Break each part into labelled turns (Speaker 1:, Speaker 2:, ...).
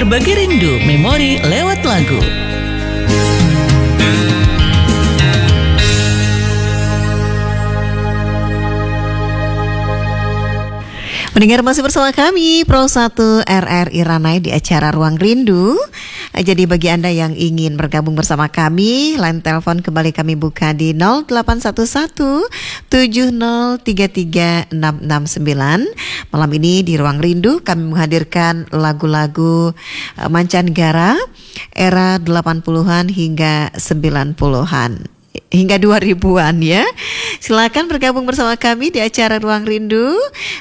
Speaker 1: Berbagi rindu memori lewat lagu. Mendengar masih bersama kami Pro 1 RRI Ranai di acara Ruang Rindu. Jadi bagi Anda yang ingin bergabung bersama kami, line telepon kembali kami buka di 0811 7033 669. Malam ini di Ruang Rindu kami menghadirkan lagu-lagu mancanegara era 80-an hingga 90-an. Hingga 2000-an ya. Silakan bergabung bersama kami di acara Ruang Rindu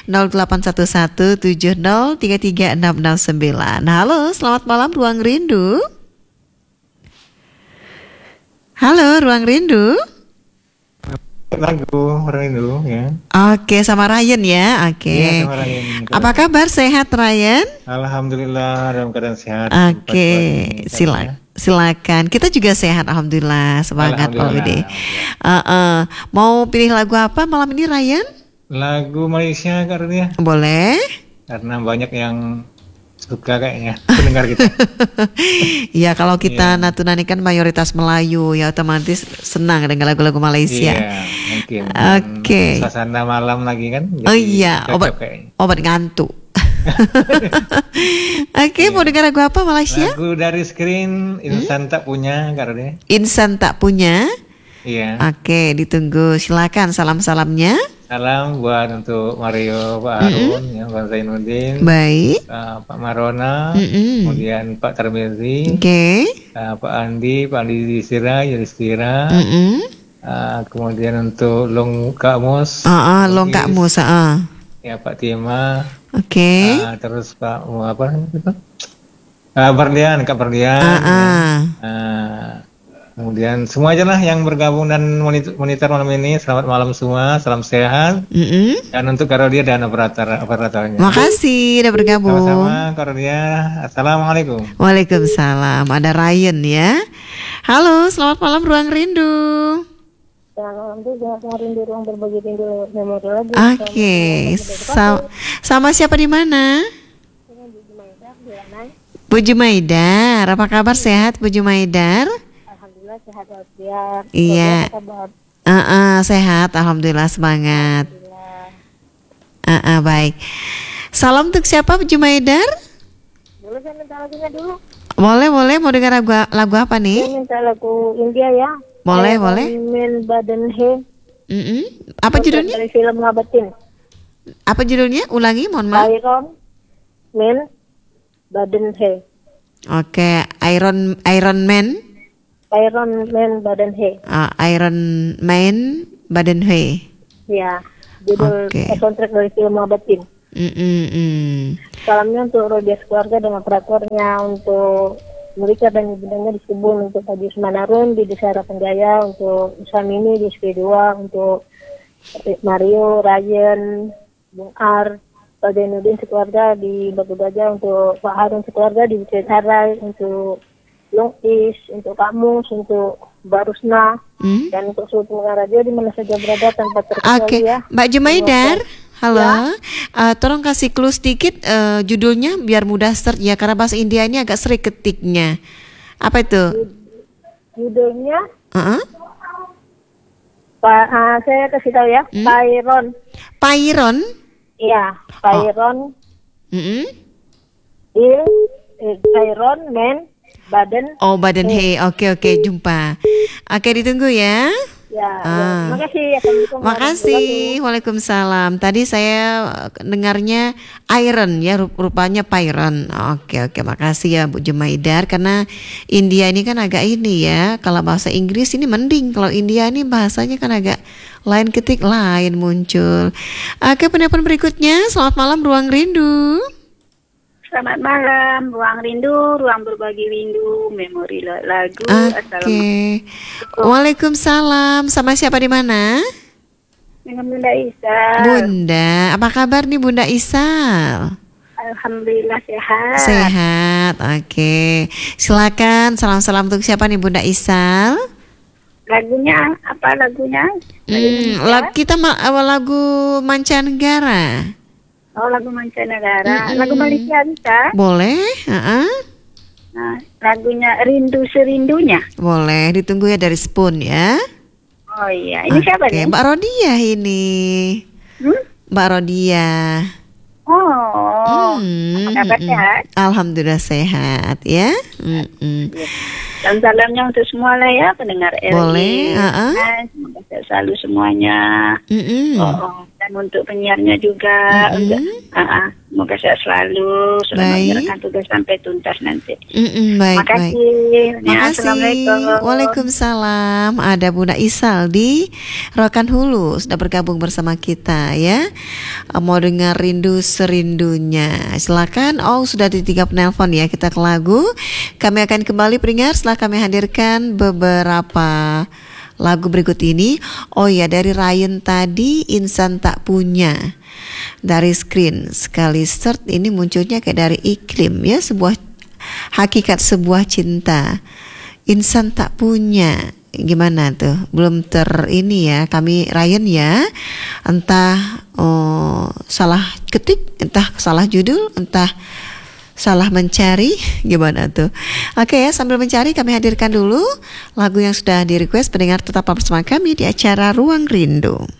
Speaker 1: 081170336669. Halo, selamat malam Ruang Rindu. Halo, Ruang Rindu.
Speaker 2: Lagu Ruang Rindu ya.
Speaker 1: Oke, sama Ryan ya. Oke.
Speaker 2: Iya, sama Ryan.
Speaker 1: Apa kabar? Sehat Ryan?
Speaker 2: Alhamdulillah dalam keadaan sehat.
Speaker 1: Oke, silakan. Kita juga sehat, alhamdulillah. Semangat Pak Budi. Mau pilih lagu apa malam ini, Ryan?
Speaker 2: Lagu Malaysia karena
Speaker 1: boleh.
Speaker 2: Karena banyak yang suka kayaknya pendengar kita.
Speaker 1: Iya, kalau kita Natuna ini kan mayoritas Melayu, ya otomatis senang dengan lagu-lagu Malaysia.
Speaker 2: Iya, mungkin.
Speaker 1: Oke.
Speaker 2: Suasana malam lagi kan.
Speaker 1: Oh iya, obat ngantuk. Oke, mau dengar lagu apa Malaysia?
Speaker 2: Lagu dari Screen, Insan Tak Punya karena.
Speaker 1: Insan Tak Punya.
Speaker 2: Iya.
Speaker 1: Oke, ditunggu. Silakan salam-salamnya.
Speaker 2: Salam buat untuk Mario, Pak Harun, ya, Pak Zainuddin,
Speaker 1: baik,
Speaker 2: Pak Marona, kemudian Pak Tarmizi, Pak Andi Yudhistira, kemudian untuk Long Kak Mus,
Speaker 1: Long Kak Mus,
Speaker 2: ya Pak Tima,
Speaker 1: terus
Speaker 2: Pak apa itu? Berlian, Kak Berlian. Kemudian semua aja lah yang bergabung dan monitor malam ini. Selamat malam semua, salam sehat. Dan untuk Karodia dan operatornya.
Speaker 1: Makasih udah bergabung.
Speaker 2: Sama-sama Karodia. Assalamualaikum.
Speaker 1: Waalaikumsalam. Ada Ryan ya. Halo, selamat malam Ruang Rindu.
Speaker 3: Selamat rindu, ruang berbagi rindu memori lagi.
Speaker 1: Oke, sama siapa di mana? Bu Jumaidar. Apa kabar, sehat Bu Jumaidar?
Speaker 3: Sehat walafiat.
Speaker 1: Iya. Sehat, alhamdulillah, semangat. Baik. Salam untuk siapa Bu Jumaidar?
Speaker 3: Boleh saya minta lagunya dulu?
Speaker 1: Boleh. Mau dengar lagu apa nih?
Speaker 3: Saya minta lagu India ya.
Speaker 1: Boleh.
Speaker 3: Men Badan He.
Speaker 1: Apa judulnya?
Speaker 3: Dari film Ngabatin.
Speaker 1: Apa judulnya? Ulangi, mohon maaf.
Speaker 3: Iron Man Badan He.
Speaker 1: Oke, Iron Man
Speaker 3: Badan He.
Speaker 1: Iron Man Badan He.
Speaker 3: Ya, judul soundtrack dari film Ngabatin. Salamnya untuk Rodias keluarga dan operatornya, untuk mereka dan ibundanya di Subun, untuk Haji Usman Harun di Desa Harapan Jaya, untuk Usamini di SP2, untuk Mario, Ryan, Bung Ar, Pak Zainuddin sekeluarga di Batu Baja, untuk Pak Harun sekeluarga di Bukit Harai, untuk Long Is, untuk Kak Mus, untuk Barusna, dan untuk seluruh pendengar radio di mana saja berada tanpa terkecuali ya.
Speaker 1: Mbak Jumaidar, halo. Tolong kasih clue sedikit judulnya biar mudah search ya, karena bahasa India ini agak sering ketiknya. Apa itu?
Speaker 3: Judulnya? Saya kasih tahu ya. Pairon. Iya, Pairon. Pairon Man Badan.
Speaker 1: Badan He. Oke, jumpa. Oke, ditunggu ya.
Speaker 3: Ya,
Speaker 1: makasih. Makasih. Waalaikumsalam. Tadi saya dengarnya Iron ya, rupanya Pairon. Oke, makasih ya Bu Jumaidar, karena India ini kan agak ini ya. Kalau bahasa Inggris ini mending, kalau India ini bahasanya kan agak lain ketik lain muncul. Oke, penelpon berikutnya. Selamat malam Ruang Rindu.
Speaker 3: Selamat malam, Ruang Rindu, ruang berbagi rindu, memori lagu.
Speaker 1: Oke. Waalaikumsalam. Sama siapa di mana?
Speaker 3: Dengan Bunda Isal.
Speaker 1: Bunda, apa kabar nih Bunda Isal?
Speaker 3: Alhamdulillah sehat.
Speaker 1: Sehat. Oke. Silakan salam-salam untuk siapa nih Bunda Isal?
Speaker 3: Lagunya apa lagunya?
Speaker 1: Kita lagu mancanegara.
Speaker 3: Oh, lagu mancanegara. Lagu Malaysia bisa?
Speaker 1: Boleh.
Speaker 4: lagunya Rindu Serindunya.
Speaker 1: Boleh, ditunggu ya dari Spoon ya.
Speaker 4: Oh iya, ini siapa nih?
Speaker 1: Mbak Rodia ini. Mbak Rodia.
Speaker 4: Oh, apa kabar sehat?
Speaker 1: Alhamdulillah sehat ya.
Speaker 4: Salamnya untuk semua lah ya, pendengar RI.
Speaker 1: Boleh.
Speaker 4: Semoga sehat selalu semuanya. Dan untuk penyiarnya juga. Semoga sehat selalu. Selamat menjalankan tugas sampai tuntas nanti.
Speaker 1: Baik,
Speaker 4: Makasih. Assalamualaikum.
Speaker 1: Waalaikumsalam. Ada Bunda Isal di Rokan Hulu sudah bergabung bersama kita ya. Mau dengar Rindu Serindunya. Silakan. Sudah di 3 penelpon ya. Kita ke lagu. Kami akan kembali pendengar setelah kami hadirkan beberapa lagu berikut ini. Dari Ryan tadi, Insan Tak Punya. Dari screen sekali search ini munculnya kayak dari Iklim ya, sebuah hakikat sebuah cinta. Insan tak punya, gimana tuh? Belum ini ya, kami Ryan ya. Entah salah ketik, entah salah judul, entah salah mencari, gimana tuh? Oke ya, sambil mencari kami hadirkan dulu lagu yang sudah di request pendengar. Tetap bersama kami di acara Ruang Rindu.